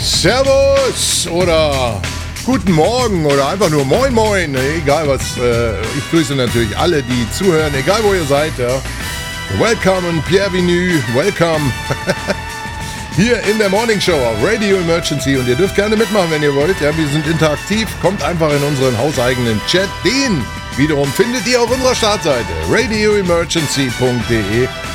Servus oder guten Morgen oder einfach nur Moin Moin, egal was. Ich grüße natürlich alle, die zuhören, egal wo ihr seid. Ja. Welcome und bienvenue, welcome. Hier in der Morning Show auf Radio Emergency und ihr dürft gerne mitmachen, wenn ihr wollt. Ja, wir sind interaktiv, kommt einfach in unseren hauseigenen Chat. Den wiederum findet ihr auf unserer Startseite radioemergency.de.